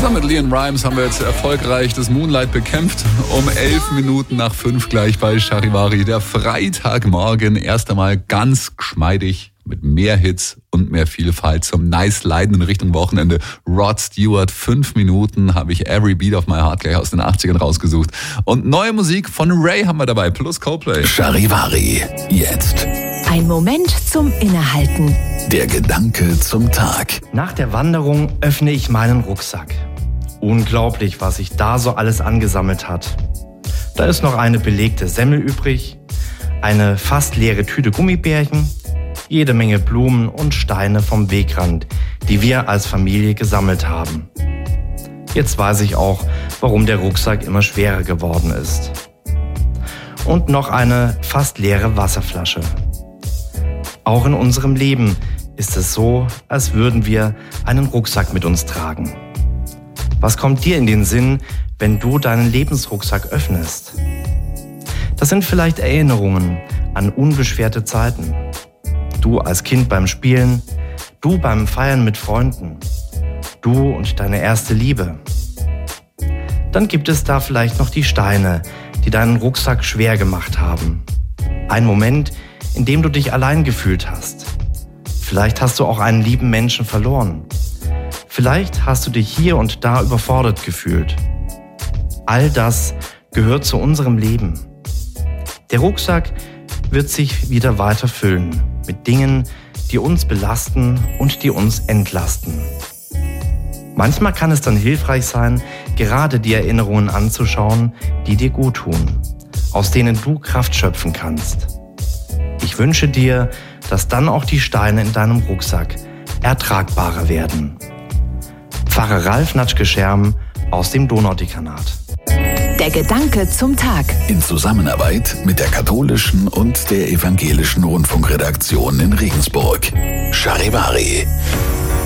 Zusammen mit Leon Rimes haben wir jetzt erfolgreich das Moonlight bekämpft. Um 11 Minuten nach 5 gleich bei Charivari. Der Freitagmorgen erst einmal ganz geschmeidig mit mehr Hits und mehr Vielfalt zum Nice Leiden in Richtung Wochenende. Rod Stewart, 5 Minuten habe ich Every Beat of My Heart gleich aus den 80ern rausgesucht. Und neue Musik von Ray haben wir dabei, plus Coldplay. Charivari, jetzt. Ein Moment zum Innehalten. Der Gedanke zum Tag. Nach der Wanderung öffne ich meinen Rucksack. Unglaublich, was sich da so alles angesammelt hat. Da ist noch eine belegte Semmel übrig, eine fast leere Tüte Gummibärchen, jede Menge Blumen und Steine vom Wegrand, die wir als Familie gesammelt haben. Jetzt weiß ich auch, warum der Rucksack immer schwerer geworden ist. Und noch eine fast leere Wasserflasche. Auch in unserem Leben ist es so, als würden wir einen Rucksack mit uns tragen. Was kommt dir in den Sinn, wenn du deinen Lebensrucksack öffnest? Das sind vielleicht Erinnerungen an unbeschwerte Zeiten. Du als Kind beim Spielen, du beim Feiern mit Freunden, du und deine erste Liebe. Dann gibt es da vielleicht noch die Steine, die deinen Rucksack schwer gemacht haben. Ein Moment, in dem du dich allein gefühlt hast. Vielleicht hast du auch einen lieben Menschen verloren. Vielleicht hast du dich hier und da überfordert gefühlt. All das gehört zu unserem Leben. Der Rucksack wird sich wieder weiter füllen mit Dingen, die uns belasten und die uns entlasten. Manchmal kann es dann hilfreich sein, gerade die Erinnerungen anzuschauen, die dir gut tun, aus denen du Kraft schöpfen kannst. Ich wünsche dir, dass dann auch die Steine in deinem Rucksack ertragbarer werden. Pfarrer Ralf Natschke-Scherm aus dem Donaudekanat. Der Gedanke zum Tag. In Zusammenarbeit mit der katholischen und der evangelischen Rundfunkredaktion in Regensburg. Charivari.